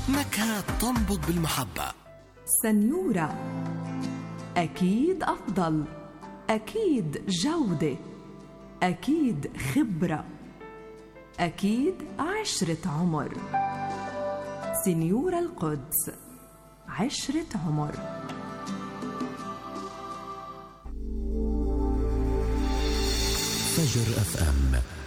نكهات تنبض بالمحبة. سنيورة، أكيد أفضل، أكيد جودة، أكيد خبرة، أكيد 10 عمر. سنيورة القدس، 10 عمر. فجر FM